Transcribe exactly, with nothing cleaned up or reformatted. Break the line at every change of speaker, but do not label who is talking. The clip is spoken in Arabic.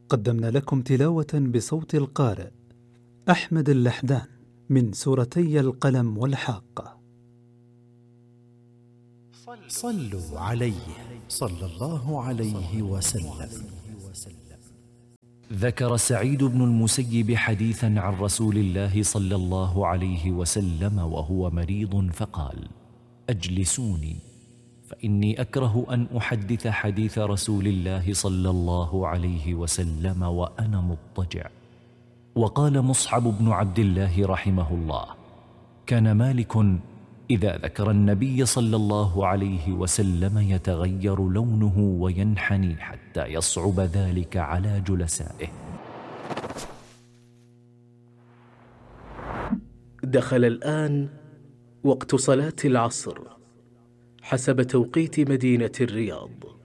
قدمنا لكم تلاوة بصوت القارئ أحمد اللحدان من سورتي القلم والحاقة.
صلوا عليه صلى الله عليه وسلم.
ذكر سعيد بن المسيب حديثا عن رسول الله صلى الله عليه وسلم وهو مريض فقال: أجلسوني فإني أكره أن أحدث حديث رسول الله صلى الله عليه وسلم وأنا مضطجع. وقال مصعب بن عبد الله رحمه الله: كان مالك إذا ذكر النبي صلى الله عليه وسلم يتغير لونه وينحني حتى يصعب ذلك على جلسائه.
دخل الآن وقت صلاة العصر حسب توقيت مدينة الرياض.